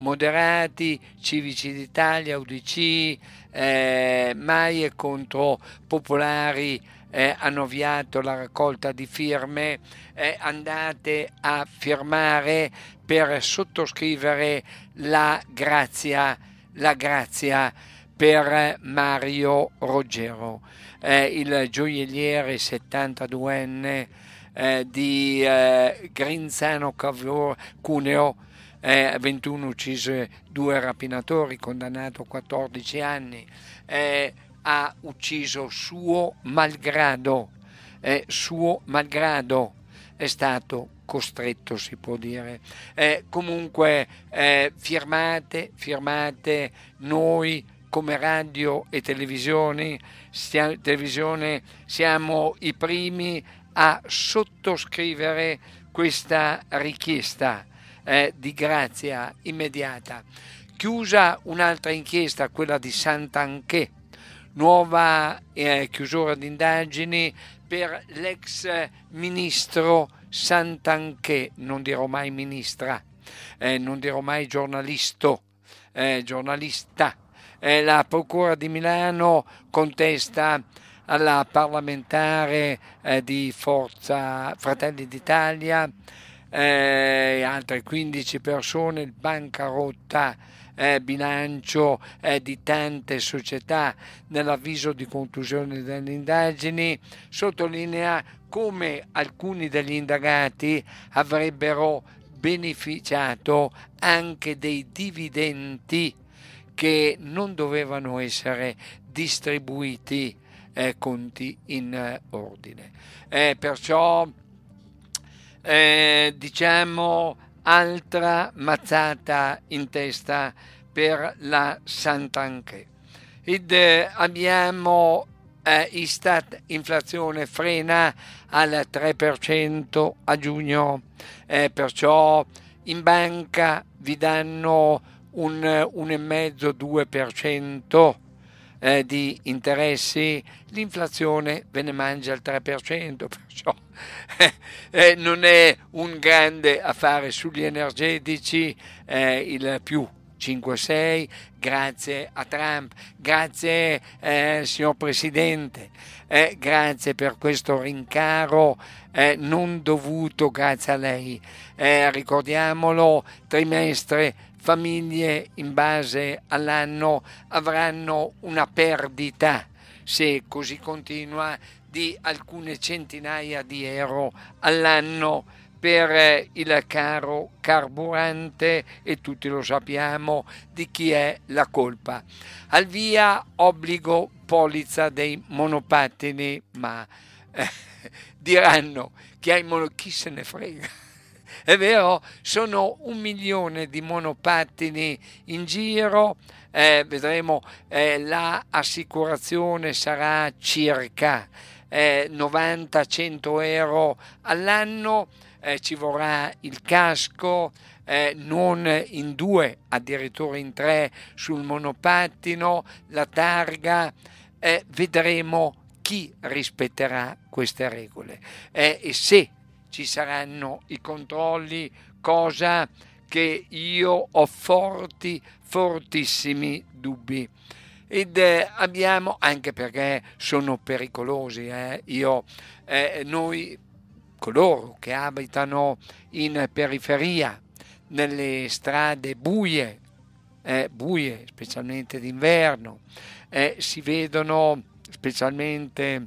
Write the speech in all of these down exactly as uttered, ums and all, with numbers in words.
Moderati, Civici d'Italia, U D C, eh, Maie contro Popolari eh, hanno avviato la raccolta di firme, eh, andate a firmare per sottoscrivere la grazia, la grazia per Mario Roggero, eh, il gioielliere settantaduenne eh, di eh, Grinzano Cavur- Cuneo, eh, ventuno uccise due rapinatori, condannato a quattordici anni, eh, ha ucciso suo malgrado, eh, suo malgrado, è stato costretto, si può dire. Eh, comunque, eh, firmate, firmate, noi come radio e televisioni, stia- televisione siamo i primi a sottoscrivere questa richiesta eh, di grazia immediata. Chiusa un'altra inchiesta, quella di Sant'Anché, nuova eh, chiusura di indagini per l'ex ministro Sant'Anché, non dirò mai ministra, eh, non dirò mai giornalisto, eh, giornalista. Eh, la Procura di Milano contesta alla parlamentare eh, di Forza Fratelli d'Italia eh, e altre quindici persone il bancarotta eh, bilancio eh, di tante società. Nell'avviso di conclusione delle indagini sottolinea come alcuni degli indagati avrebbero beneficiato anche dei dividendi che non dovevano essere distribuiti eh, conti in eh, ordine. Eh, perciò eh, diciamo altra mazzata in testa per la Sant'Anché. Id, eh, abbiamo eh, Istat inflazione frena al tre per cento a giugno, eh, perciò in banca vi danno un uno virgola cinque due per cento eh, di interessi, l'inflazione ve ne mangia il tre per cento, perciò eh, eh, non è un grande affare. Sugli energetici eh, il più cinque sei, grazie a Trump, grazie eh, signor Presidente, eh, grazie per questo rincaro eh, non dovuto, grazie a lei. Eh, ricordiamolo, trimestre, famiglie in base all'anno avranno una perdita, se così continua, di alcune centinaia di euro all'anno per il caro carburante, e tutti lo sappiamo di chi è la colpa. Al via obbligo polizza dei monopattini, ma eh, diranno chi ha i mono, chi se ne frega. È vero, sono un milione di monopattini in giro, eh, vedremo, eh, la assicurazione sarà circa eh, novanta cento euro all'anno, eh, ci vorrà il casco, eh, non in due, addirittura in tre sul monopattino, la targa, eh, vedremo chi rispetterà queste regole eh, e se ci saranno i controlli, cosa che io ho forti, fortissimi dubbi. Ed eh, abbiamo, anche perché sono pericolosi, eh, io, eh, noi, coloro che abitano in periferia, nelle strade buie, eh, buie specialmente d'inverno, eh, si vedono specialmente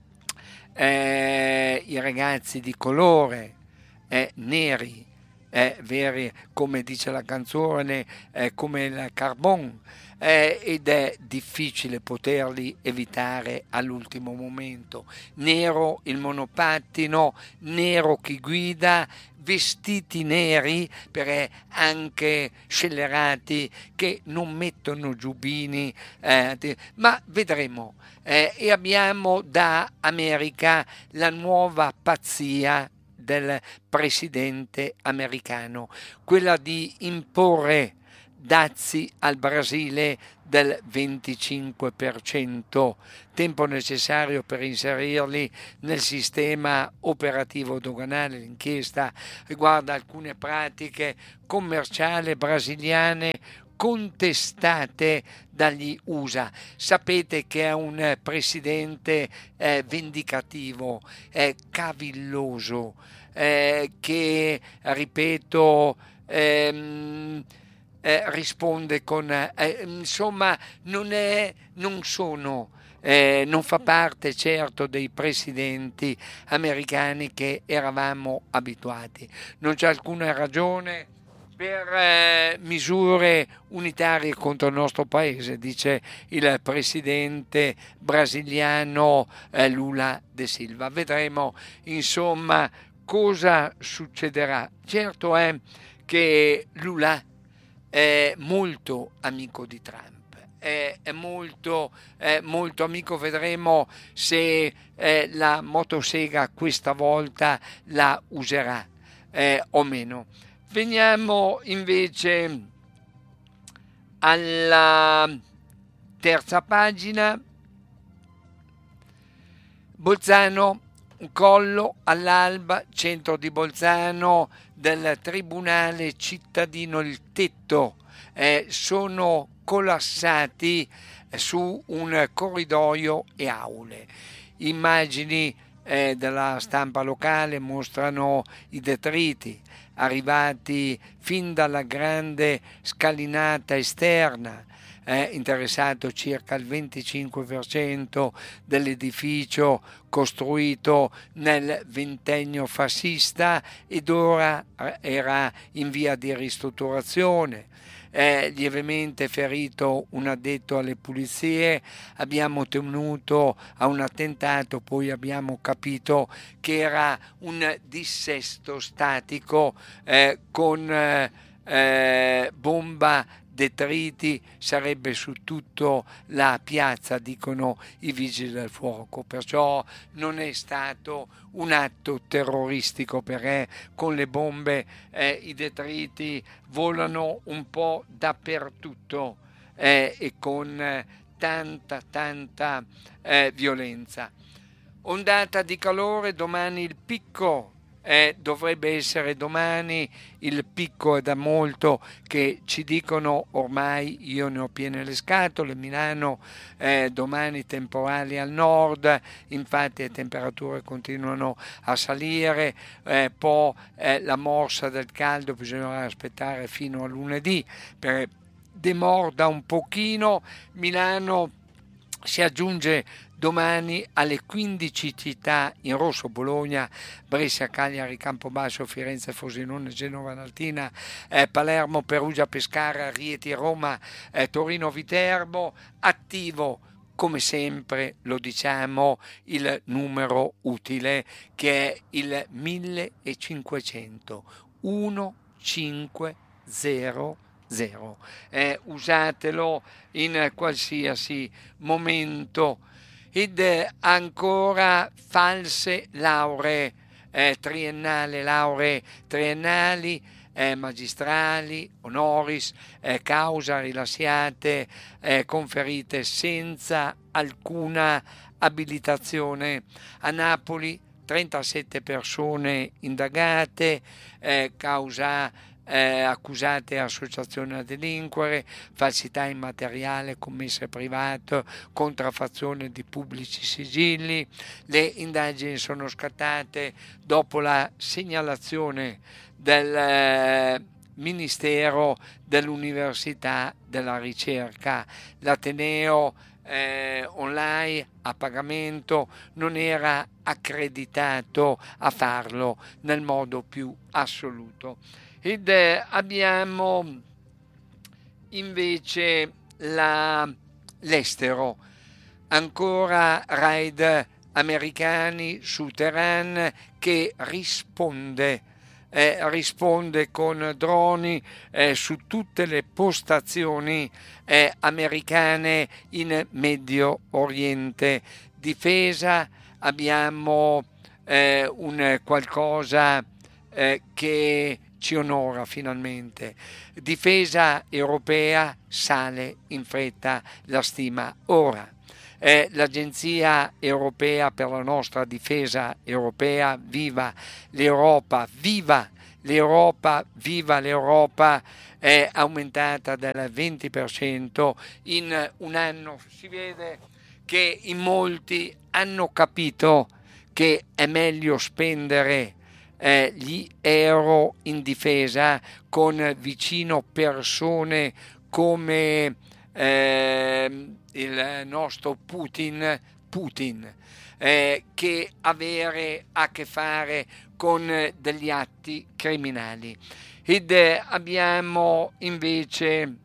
eh, i ragazzi di colore, eh, neri, eh, veri, come dice la canzone, eh, come il carbon, eh, ed è difficile poterli evitare all'ultimo momento. Nero il monopattino, nero chi guida, vestiti neri, perché anche scellerati che non mettono giubbini, eh, ma vedremo. Eh, e abbiamo da America la nuova pazzia del presidente americano, quella di imporre dazi al Brasile del venticinque per cento, tempo necessario per inserirli nel sistema operativo doganale. L'inchiesta riguarda alcune pratiche commerciali brasiliane contestate dagli U S A. Sapete che è un presidente eh, vendicativo, eh, cavilloso, eh, che, ripeto, ehm, eh, risponde con... Eh, insomma, non, è, non sono... Eh, non fa parte certo dei presidenti americani che eravamo abituati. Non c'è alcuna ragione per eh, misure unitarie contro il nostro paese, dice il presidente brasiliano eh, Lula da Silva. Vedremo insomma cosa succederà. Certo è che Lula è molto amico di Trump. È, è, molto, è molto amico, vedremo se eh, la motosega questa volta la userà eh, o meno. Veniamo invece alla terza pagina. Bolzano, un collo all'alba, centro di Bolzano, del Tribunale cittadino Il Tetto. Eh, sono collassati su un corridoio e aule. Immagini eh, della stampa locale mostrano i detriti arrivati fin dalla grande scalinata esterna, eh, interessato circa il venticinque per cento dell'edificio costruito nel ventennio fascista ed ora era in via di ristrutturazione. È lievemente ferito un addetto alle pulizie, abbiamo temuto a un attentato, poi abbiamo capito che era un dissesto statico eh, con eh, bomba detriti, sarebbe su tutta la piazza, dicono i vigili del fuoco, perciò non è stato un atto terroristico, perché con le bombe eh, i detriti volano un po' dappertutto eh, e con eh, tanta tanta eh, violenza. Ondata di calore, domani il picco. Eh, dovrebbe essere domani il picco, è da molto che ci dicono, ormai io ne ho piene le scatole. Milano eh, domani temporali al nord, infatti le temperature continuano a salire, eh, poi eh, la morsa del caldo bisognerà aspettare fino a lunedì per demorda un pochino. Milano si aggiunge domani alle quindici città in rosso: Bologna, Brescia, Cagliari, Campobasso, Firenze, Frosinone, Genova, Altina, eh, Palermo, Perugia, Pescara, Rieti, Roma, eh, Torino, Viterbo. Attivo come sempre, lo diciamo, il numero utile che è il millecinquecento millecinquecento. Eh, usatelo in qualsiasi momento. Ed ancora false lauree eh, triennali, lauree triennali, eh, magistrali, honoris, eh, causa rilasciate, eh, conferite senza alcuna abilitazione. A Napoli trentasette persone indagate, eh, causa Eh, accusate associazione a delinquere, falsità immateriale, commessa privato, contraffazione di pubblici sigilli. Le indagini sono scattate dopo la segnalazione del eh, Ministero dell'Università della Ricerca. L'Ateneo eh, online a pagamento non era accreditato a farlo nel modo più assoluto. Ed eh, abbiamo invece la, l'estero, ancora raid americani su Teheran che risponde, eh, risponde con droni eh, su tutte le postazioni eh, americane in Medio Oriente. Difesa, abbiamo eh, un qualcosa eh, che ci onora finalmente. Difesa europea, sale in fretta la stima ora. Eh, l'Agenzia Europea per la nostra difesa europea, viva l'Europa, viva l'Europa, viva l'Europa, è aumentata del venti per cento in un anno. Si vede che in molti hanno capito che è meglio spendere eh, gli euro in difesa con vicino persone come eh, il nostro Putin, Putin eh, che avere a che fare con degli atti criminali. Ed eh, abbiamo invece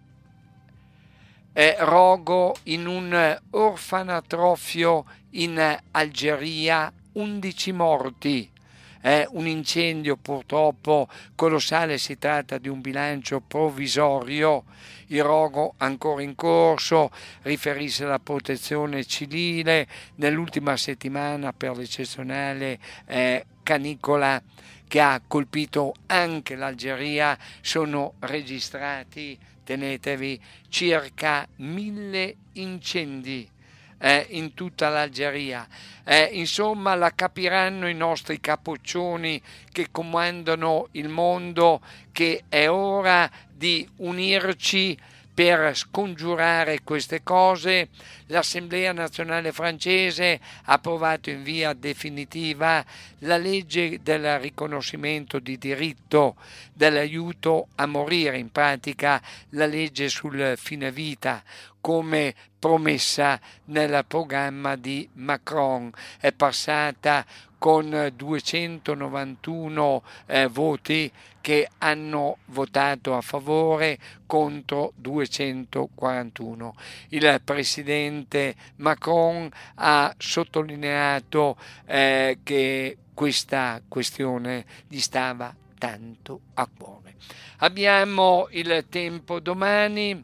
eh, rogo in un orfanatrofio in Algeria, undici morti. È un incendio purtroppo colossale, si tratta di un bilancio provvisorio, il rogo ancora in corso, riferisce la protezione civile, nell'ultima settimana per l'eccezionale eh, canicola che ha colpito anche l'Algeria sono registrati, tenetevi, circa mille incendi Eh, in tutta l'Algeria. Eh, insomma, la capiranno i nostri capoccioni che comandano il mondo che è ora di unirci per scongiurare queste cose. L'Assemblea nazionale francese ha approvato in via definitiva la legge del riconoscimento di diritto dell'aiuto a morire, in pratica la legge sul fine vita, come promessa nel programma di Macron. È passata con duecentonovantuno eh, voti che hanno votato a favore contro duecentoquarantuno. Il presidente Macron ha sottolineato eh, che questa questione gli stava tanto a cuore. Abbiamo il tempo domani,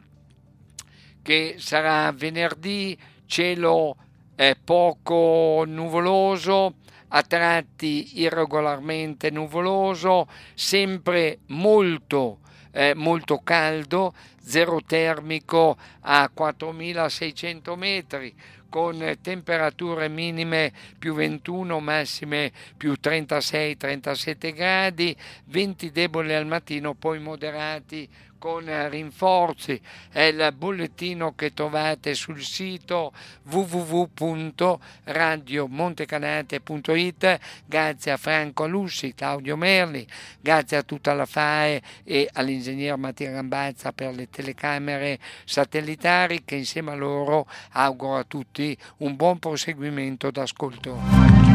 che sarà venerdì, cielo eh, poco nuvoloso, a tratti irregolarmente nuvoloso, sempre molto, eh, molto caldo, zero termico a quattromilaseicento metri, con temperature minime più ventuno, massime più trentasei trentasette gradi, venti deboli al mattino, poi moderati con rinforzi. È il bollettino che trovate sul sito w w w punto radio montecanate punto i t. Grazie a Franco Lussi, Claudio Merli, grazie a tutta la F A E e all'ingegner Mattia Gambazza per le telecamere satellitari, che insieme a loro auguro a tutti un buon proseguimento d'ascolto.